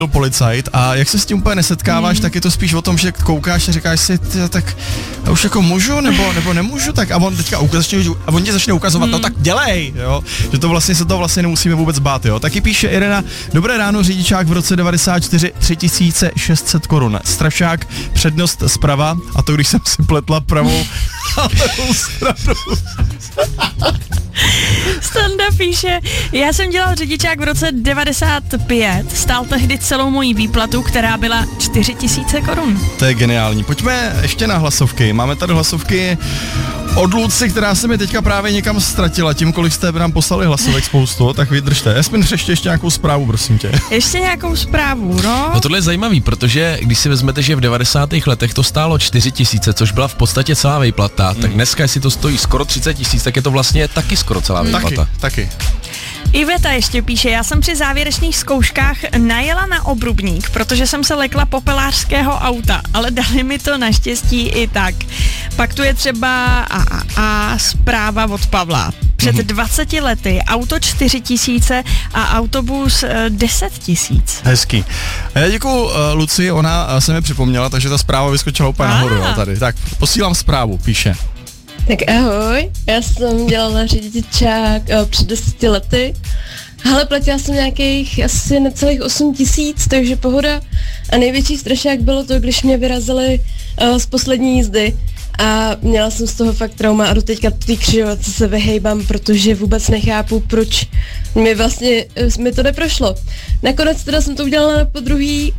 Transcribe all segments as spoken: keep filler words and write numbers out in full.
policajt a jak se s tím úplně nesetkáváš, mm. tak je to spíš o tom, že koukáš a říkáš si, ty, tak já už jako můžu, nebo, nebo nemůžu, tak a on teďka začne, a on tě začne ukazovat, mm. no tak dělej, jo, že to vlastně se to vlastně nemusíme vůbec bát, jo. Taky píše Irena, dobré ráno, řidičák v roce devadesát čtyři, tři tisíce šest set korun, strašák, přednost zprava, a to když jsem si pletla pravou a levou stranu. Standa píše, já jsem dělal řidičák v roce devadesát pět, stál tehdy celou moji výplatu, která byla čtyři tisíce korun. To je geniální. Pojďme ještě na hlasovky. Máme tady hlasovky od Luci, která se mi teďka právě někam ztratila, tím, kolik jste nám poslali hlasovek spoustu, tak vydržte. Jasmin, přeště ještě nějakou zprávu, prosím tě. Ještě nějakou zprávu, no? No tohle je zajímavý, protože když si vezmete, že v devadesátých letech to stálo čtyři tisíce, což byla v podstatě celá výplata, mm. tak dneska, jestli to stojí skoro třicet tisíc, tak je to vlastně taky skoro celá výplata. Taky, taky. Iveta ještě píše, já jsem při závěrečných zkouškách najela na obrubník, protože jsem se lekla popelářského auta, ale dali mi to naštěstí i tak. Pak tu je třeba a, a, a zpráva od Pavla. Před mm-hmm. dvaceti lety auto čtyři tisíce a autobus deset tisíc. Hezký. A já děkuju uh, Luci, ona uh, se mi připomněla, takže ta zpráva vyskočila úplně ah. nahoru, jo, tady. Tak posílám zprávu, píše. Tak ahoj, já jsem dělala řidičák uh, před deseti lety. Hele, platila jsem nějakých asi necelých osm tisíc, takže pohoda. A největší strašák bylo to, když mě vyrazili uh, z poslední jízdy. A měla jsem z toho fakt trauma a doteďka ty křižovatce se vyhejbám, protože vůbec nechápu, proč mi vlastně, mi to neprošlo. Nakonec teda jsem to udělala na podruhý,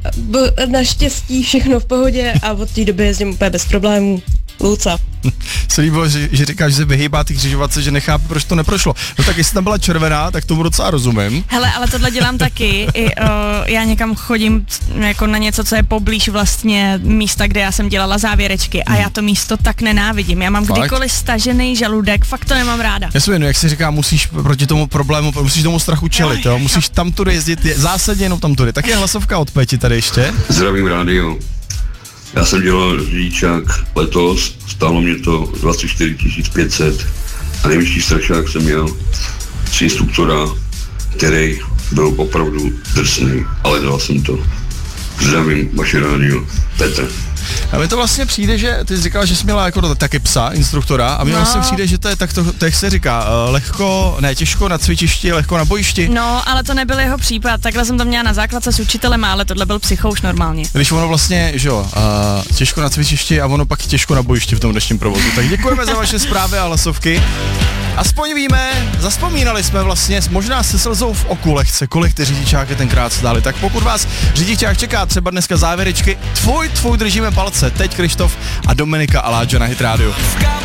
naštěstí všechno v pohodě a od té doby jezdím úplně bez problémů. Luca. Se líbilo, že, že říkáš, že se vyhýbá ty křižovatce, že nechápu, proč to neprošlo. No tak jestli tam byla červená, tak tomu docela rozumím. Hele, ale tohle dělám taky. I, uh, já někam chodím jako na něco, co je poblíž vlastně místa, kde já jsem dělala závěrečky a já to místo tak nenávidím. Já mám fakt? Kdykoliv stažený žaludek, fakt to nemám ráda. Já jsem jen, jak si říká, musíš proti tomu problému, musíš tomu strachu čelit, jo? Musíš tam tudy jezdit, je, zásadně jenom tam tudy. Tak je hlasovka od Peti tady ještě. Zdravím rádio. Já jsem dělal řidičák letos, stálo mě to dvacet čtyři tisíc pět set a největší strašák jsem měl z instruktora, který byl opravdu drsný, ale dal jsem to. Zdravím, vaše rádio, Petr. A mi to vlastně přijde, že ty jsi říkala, že jsi měla jako taky psa, instruktora, a mi no. vlastně přijde, že to je tak, to, to jak se říká, lehko, ne těžko na cvičišti, lehko na bojišti. No, ale to nebyl jeho případ, takhle jsem to měla na základce s učitelem, ale tohle byl psychouš normálně. Když ono vlastně, že jo, uh, těžko na cvičišti a ono pak těžko na bojišti v tom dnešním provozu. Tak děkujeme za vaše zprávy a hlasovky. Aspoň víme, zaspomínali jsme vlastně, možná se slzou v oku lehce, kolik ty řidičáky tenkrát stály. Tak pokud vás řidičák čeká třeba dneska závěrečky, tvůj, tvůj držíme palce. Teď Krištof a Dominika Aláča na Hit Radio.